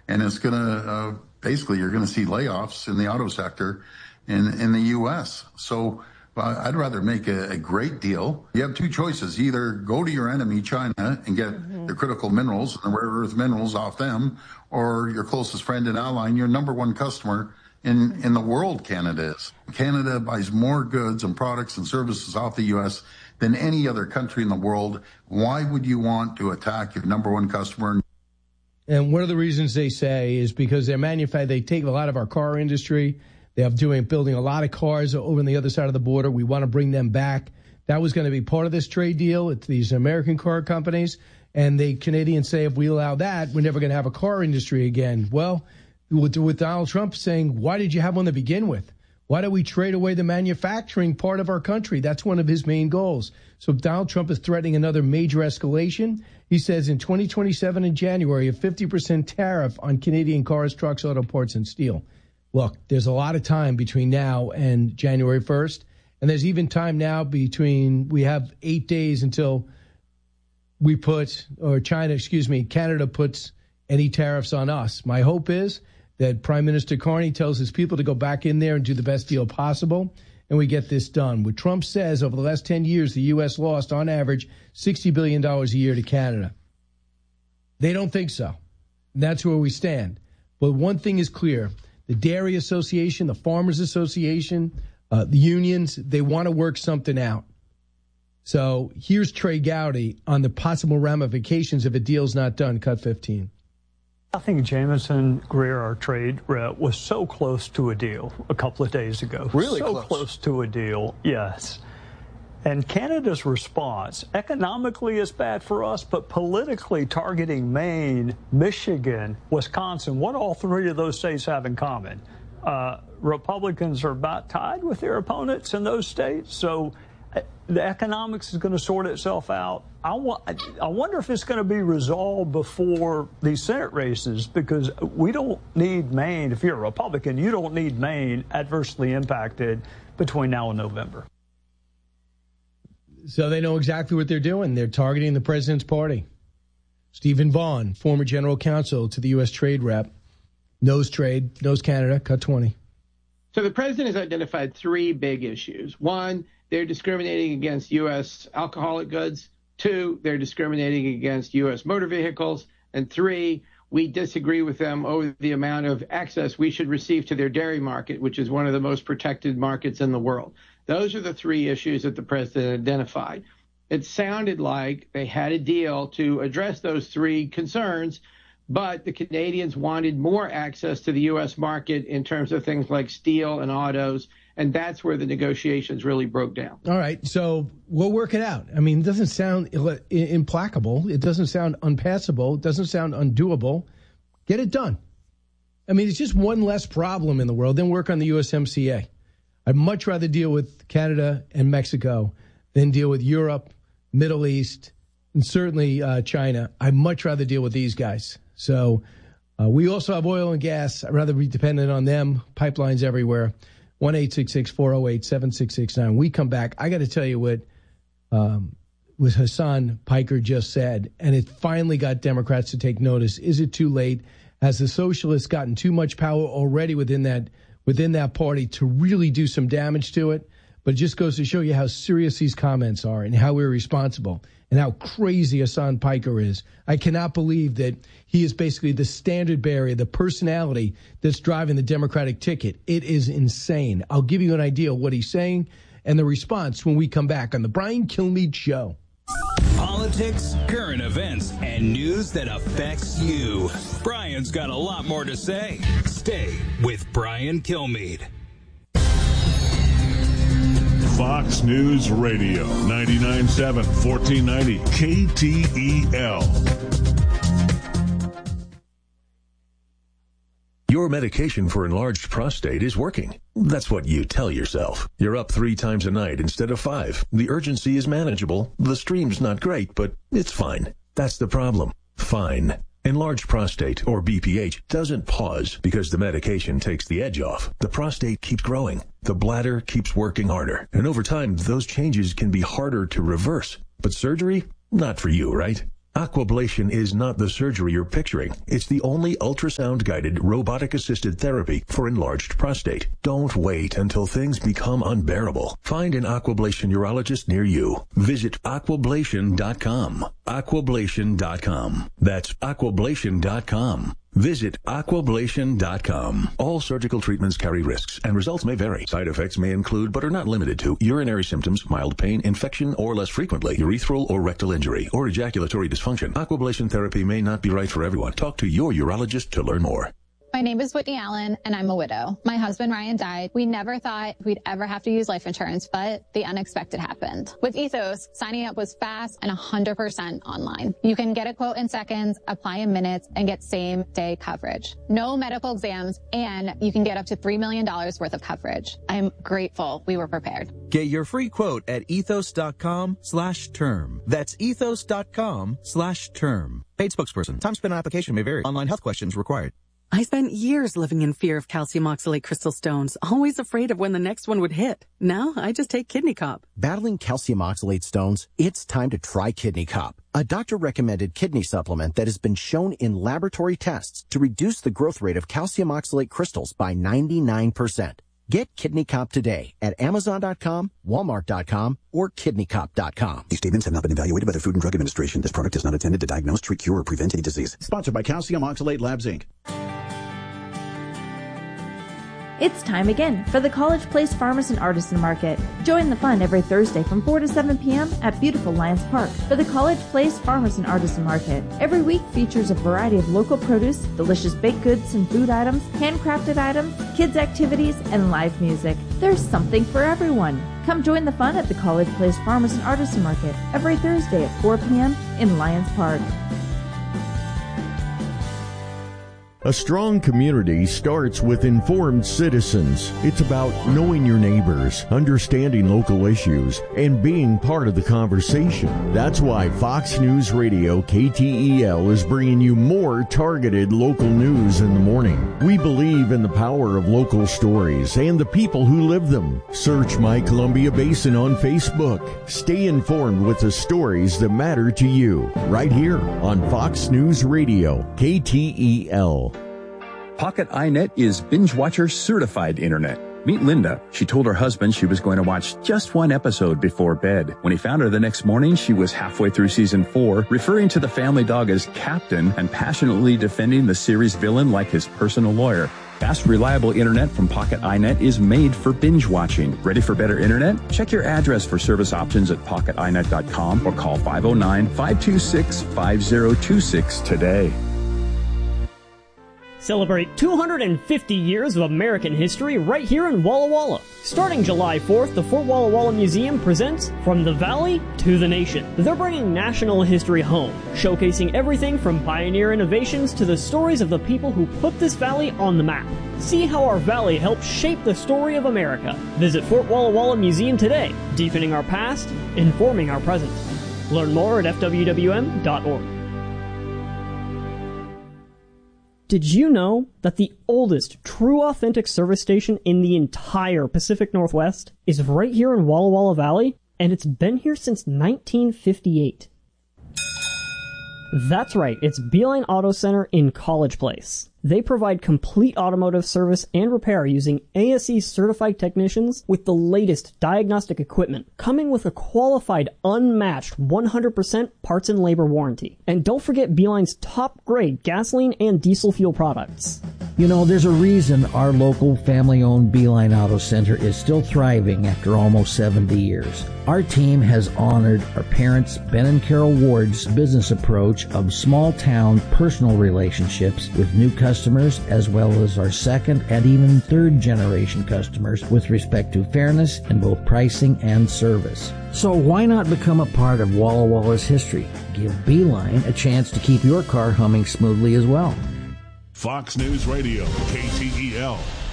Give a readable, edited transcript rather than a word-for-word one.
and it's going to basically you're going to see layoffs in the auto sector in the U.S. So I'd rather make a great deal. You have two choices. Either go to your enemy, China, and get the critical minerals and the rare earth minerals off them, or your closest friend and ally and your number one customer in the world, Canada is. Canada buys more goods and products and services off the U.S. than any other country in the world. Why would you want to attack your number one customer? And one of the reasons they say is because they take a lot of our car industry. They have building a lot of cars over on the other side of the border. We want to bring them back. That was going to be part of this trade deal. It's these American car companies. And the Canadians say if we allow that, we're never going to have a car industry again. Well, with Donald Trump saying, why did you have one to begin with? Why do we trade away the manufacturing part of our country? That's one of his main goals. So Donald Trump is threatening another major escalation. He says in 2027 in January, a 50% tariff on Canadian cars, trucks, auto parts, and steel. Look, there's a lot of time between now and January 1st. And there's even time now we have 8 days until Canada puts any tariffs on us. My hope is that Prime Minister Carney tells his people to go back in there and do the best deal possible, and we get this done. What Trump says, over the last 10 years, the U.S. lost, on average, $60 billion a year to Canada. They don't think so. And that's where we stand. But one thing is clear. The Dairy Association, the Farmers Association, the unions, they want to work something out. So here's Trey Gowdy on the possible ramifications if a deal's not done. Cut 15. I think Jamison Greer, our trade rep, was so close to a deal a couple of days ago. Really so close to a deal, yes. And Canada's response, economically is bad for us, but politically targeting Maine, Michigan, Wisconsin, what all three of those states have in common? Republicans are about tied with their opponents in those states, so the economics is going to sort itself out. I wonder if it's going to be resolved before these Senate races, because we don't need Maine. If you're a Republican, you don't need Maine adversely impacted between now and November. So they know exactly what they're doing. They're targeting the president's party. Stephen Vaughn, former general counsel to the U.S. trade rep, knows trade, knows Canada. Cut 20. So the president has identified three big issues. One, they're discriminating against U.S. alcoholic goods. Two, they're discriminating against U.S. motor vehicles. And three, we disagree with them over the amount of access we should receive to their dairy market, which is one of the most protected markets in the world. Those are the three issues that the president identified. It sounded like they had a deal to address those three concerns, but the Canadians wanted more access to the U.S. market in terms of things like steel and autos. And that's where the negotiations really broke down. All right. So we'll work it out. I mean, it doesn't sound implacable. It doesn't sound unpassable. It doesn't sound undoable. Get it done. I mean, it's just one less problem in the world than work on the USMCA. I'd much rather deal with Canada and Mexico than deal with Europe, Middle East, and certainly China. I'd much rather deal with these guys. So we also have oil and gas. I'd rather be dependent on them. Pipelines everywhere. 1-866-408-7669. We come back. I got to tell you what Hassan Piker just said, and it finally got Democrats to take notice. Is it too late? Has the socialists gotten too much power already within that party to really do some damage to it? But it just goes to show you how serious these comments are and how irresponsible and how crazy Hassan Piker is. I cannot believe that he is basically the standard bearer, the personality that's driving the Democratic ticket. It is insane. I'll give you an idea of what he's saying and the response when we come back on the Brian Kilmeade Show. Politics, current events, and news that affects you. Brian's got a lot more to say. Stay with Brian Kilmeade. Fox News Radio, 99.7, 1490, KTEL. Your medication for enlarged prostate is working. That's what you tell yourself. You're up 3 times a night instead of 5. The urgency is manageable. The stream's not great, but it's fine. That's the problem. Fine. Enlarged prostate, or BPH, doesn't pause because the medication takes the edge off. The prostate keeps growing. The bladder keeps working harder. And over time, those changes can be harder to reverse. But surgery? Not for you, right? Aquablation is not the surgery you're picturing. It's the only ultrasound-guided, robotic-assisted therapy for enlarged prostate. Don't wait until things become unbearable. Find an Aquablation urologist near you. Visit aquablation.com. Aquablation.com. That's aquablation.com. Visit aquablation.com. All surgical treatments carry risks, and results may vary. Side effects may include, but are not limited to, urinary symptoms, mild pain, infection, or less frequently, urethral or rectal injury, or ejaculatory dysfunction. Aquablation therapy may not be right for everyone. Talk to your urologist to learn more. My name is Whitney Allen, and I'm a widow. My husband, Ryan, died. We never thought we'd ever have to use life insurance, but the unexpected happened. With Ethos, signing up was fast and 100% online. You can get a quote in seconds, apply in minutes, and get same-day coverage. No medical exams, and you can get up to $3 million worth of coverage. I'm grateful we were prepared. Get your free quote at ethos.com/term. That's ethos.com/term. Paid spokesperson. Time spent on application may vary. Online health questions required. I spent years living in fear of calcium oxalate crystal stones, always afraid of when the next one would hit. Now, I just take Kidney Cop. Battling calcium oxalate stones? It's time to try Kidney Cop, a doctor-recommended kidney supplement that has been shown in laboratory tests to reduce the growth rate of calcium oxalate crystals by 99%. Get Kidney Cop today at Amazon.com, Walmart.com, or KidneyCop.com. These statements have not been evaluated by the Food and Drug Administration. This product is not intended to diagnose, treat, cure, or prevent any disease. Sponsored by Calcium Oxalate Labs, Inc. It's time again for the College Place Farmers and Artisan Market. Join the fun every Thursday from 4 to 7 p.m. at beautiful Lions Park for the College Place Farmers and Artisan Market. Every week features a variety of local produce, delicious baked goods and food items, handcrafted items, kids' activities, and live music. There's something for everyone. Come join the fun at the College Place Farmers and Artisan Market every Thursday at 4 p.m. in Lions Park. A strong community starts with informed citizens. It's about knowing your neighbors, understanding local issues, and being part of the conversation. That's why Fox News Radio KTEL is bringing you more targeted local news in the morning. We believe in the power of local stories and the people who live them. Search My Columbia Basin on Facebook. Stay informed with the stories that matter to you, right here on Fox News Radio KTEL. Pocket iNet is Binge Watcher certified internet. Meet Linda. She told her husband she was going to watch just one episode before bed. When he found her the next morning, she was halfway through season 4, referring to the family dog as Captain and passionately defending the series villain like his personal lawyer. Fast, reliable internet from Pocket iNet is made for binge watching. Ready for better internet? Check your address for service options at pocketinet.com or call 509-526-5026 today. Celebrate 250 years of American history right here in Walla Walla. Starting July 4th, the Fort Walla Walla Museum presents From the Valley to the Nation. They're bringing national history home, showcasing everything from pioneer innovations to the stories of the people who put this valley on the map. See how our valley helped shape the story of America. Visit Fort Walla Walla Museum today, deepening our past, informing our present. Learn more at fwwm.org. Did you know that the oldest true authentic service station in the entire Pacific Northwest is right here in Walla Walla Valley? And it's been here since 1958. That's right, it's Beeline Auto Center in College Place. They provide complete automotive service and repair using ASE certified technicians with the latest diagnostic equipment, coming with a qualified, unmatched 100% parts and labor warranty. And don't forget Beeline's top grade gasoline and diesel fuel products. You know, there's a reason our local family-owned Beeline Auto Center is still thriving after almost 70 years. Our team has honored our parents, Ben and Carol Ward's business approach of small-town personal relationships with new customers, as well as our second and even third generation customers with respect to fairness in both pricing and service. So why not become a part of Walla Walla's history? Give Beeline a chance to keep your car humming smoothly as well. Fox News Radio, KTEL.